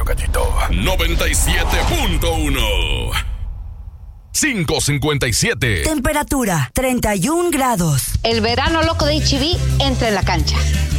gallito. 97.1. 5:57. Temperatura 31 grados. El verano loco de HB entra en la cancha.